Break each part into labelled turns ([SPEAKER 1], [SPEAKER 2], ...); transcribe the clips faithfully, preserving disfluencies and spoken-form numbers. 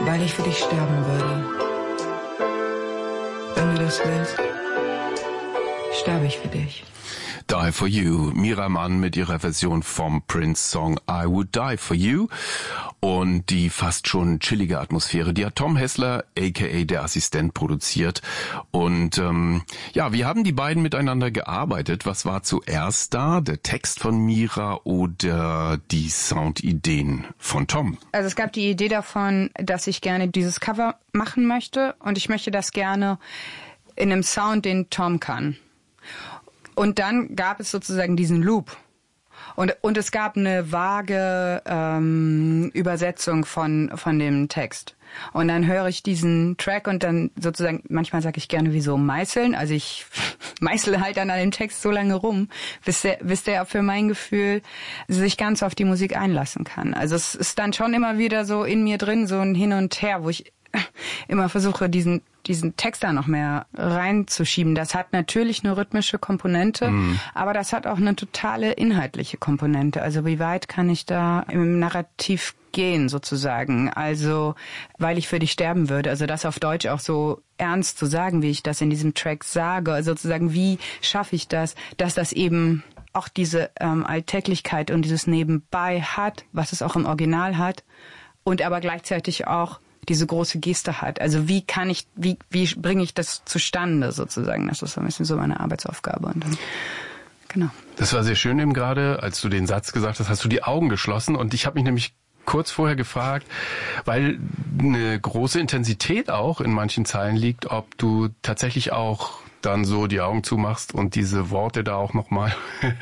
[SPEAKER 1] weil ich für dich sterben würde. Wenn du das willst, sterbe ich für dich.
[SPEAKER 2] Die for You. Mira Mann mit ihrer Version vom Prince-Song I Would Die for You. Und die fast schon chillige Atmosphäre, die hat Tom Hessler, aka der Assistent, produziert. Und ähm, ja, wie haben die beiden miteinander gearbeitet? Was war zuerst da? Der Text von Mira oder die Soundideen von Tom?
[SPEAKER 3] Also es gab die Idee davon, dass ich gerne dieses Cover machen möchte. Und ich möchte das gerne in einem Sound, den Tom kann. Und dann gab es sozusagen diesen Loop. Und, und es gab eine vage ähm, Übersetzung von, von dem Text. Und dann höre ich diesen Track und dann sozusagen, manchmal sage ich gerne wie so meißeln. Also ich meißle halt dann an dem Text so lange rum, bis der, bis der für mein Gefühl sich ganz auf die Musik einlassen kann. Also es ist dann schon immer wieder so in mir drin, so ein Hin und Her, wo ich immer versuche, diesen diesen Text da noch mehr reinzuschieben. Das hat natürlich eine rhythmische Komponente, mhm. aber das hat auch eine totale inhaltliche Komponente. Also wie weit kann ich da im Narrativ gehen sozusagen? Also weil ich für dich sterben würde. Also das auf Deutsch auch so ernst zu sagen, wie ich das in diesem Track sage. Also sozusagen, wie schaffe ich das, dass das eben auch diese ähm, Alltäglichkeit und dieses Nebenbei hat, was es auch im Original hat, und aber gleichzeitig auch diese große Geste hat. Also wie kann ich, wie wie bringe ich das zustande sozusagen? Das ist so ein bisschen so meine Arbeitsaufgabe. Und dann, genau.
[SPEAKER 2] Das war sehr schön eben gerade, als du den Satz gesagt hast, hast du die Augen geschlossen. Und ich habe mich nämlich kurz vorher gefragt, weil eine große Intensität auch in manchen Zeilen liegt, ob du tatsächlich auch dann so die Augen zumachst und diese Worte da auch nochmal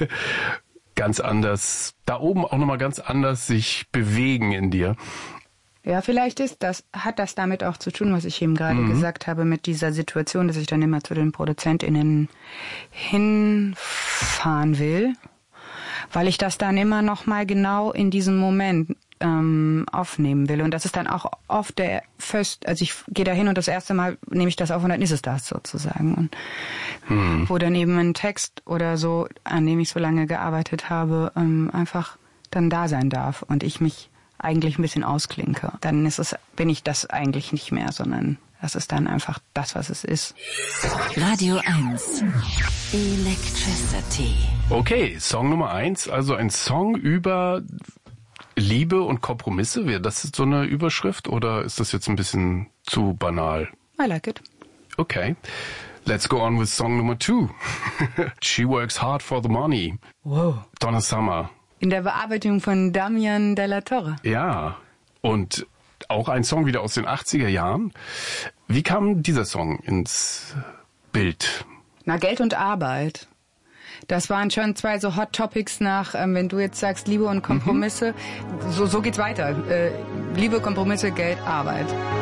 [SPEAKER 2] ganz anders, da oben auch nochmal ganz anders sich bewegen in dir.
[SPEAKER 3] Ja, vielleicht ist das, hat das damit auch zu tun, was ich eben gerade mhm. gesagt habe, mit dieser Situation, dass ich dann immer zu den ProduzentInnen hinfahren will, weil ich das dann immer noch mal genau in diesem Moment ähm, aufnehmen will. Und das ist dann auch oft der First, also ich gehe da hin und das erste Mal nehme ich das auf und dann ist es das sozusagen. Und mhm. wo dann eben ein Text oder so, an dem ich so lange gearbeitet habe, ähm, einfach dann da sein darf und ich mich eigentlich ein bisschen ausklinke, dann ist es, bin ich das eigentlich nicht mehr, sondern das ist dann einfach das, was es ist.
[SPEAKER 4] Radio eins. Electricity.
[SPEAKER 2] Okay, Song Nummer eins, also ein Song über Liebe und Kompromisse. Wäre das so eine Überschrift oder ist das jetzt ein bisschen zu banal?
[SPEAKER 3] I like it.
[SPEAKER 2] Okay. Let's go on with Song Nummer two. She Works Hard for the Money.
[SPEAKER 3] Wow.
[SPEAKER 2] Donna Summer.
[SPEAKER 3] In der Bearbeitung von Damian Della Torre.
[SPEAKER 2] Ja, und auch ein Song wieder aus den achtziger Jahren. Wie kam dieser Song ins Bild?
[SPEAKER 3] Na, Geld und Arbeit. Das waren schon zwei so Hot Topics nach, ähm, wenn du jetzt sagst, Liebe und Kompromisse. Mhm. So, so geht's weiter. Äh, Liebe, Kompromisse, Geld, Arbeit.